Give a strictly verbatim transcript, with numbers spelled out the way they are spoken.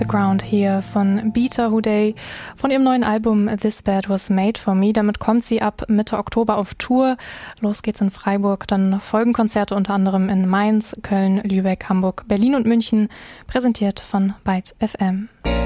Underground hier von Beta Houday von ihrem neuen Album This Bed Was Made For Me. Damit kommt sie ab Mitte Oktober auf Tour. Los geht's in Freiburg, dann folgen Konzerte unter anderem in Mainz, Köln, Lübeck, Hamburg, Berlin und München, präsentiert von Byte F M.